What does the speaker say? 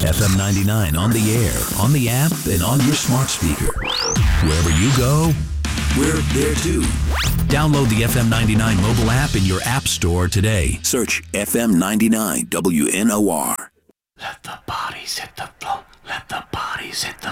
FM 99 on the air, on the app, and on your smart speaker. Wherever you go, we're there too. Download the FM 99 mobile app in your app store today. Search FM 99 WNOR. Let the bodies hit the floor. Let the bodies hit the